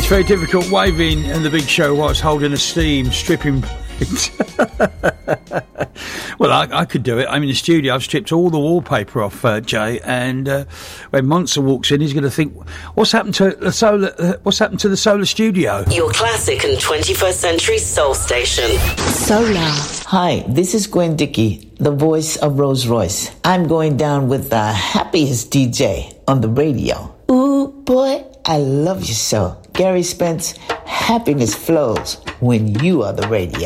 It's very difficult waving in the big show whilst holding a steam, stripping. Well, I could do it. I'm in the studio. I've stripped all the wallpaper off, Jay. And when Monster walks in, he's going to think, "What's happened to the solar? What's happened to the solar studio?" Your classic and 21st century soul station. Solar. Hi, this is Gwen Dickey, the voice of Rolls Royce. I'm going down with the happiest DJ on the radio. Ooh, boy, I love you so. Gary Spence, happiness flows when you are the radio.